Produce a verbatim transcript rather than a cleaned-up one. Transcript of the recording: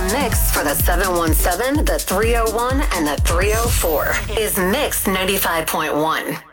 mix for the seven one seven, the three oh one, and the three oh four is Mix ninety-five point one.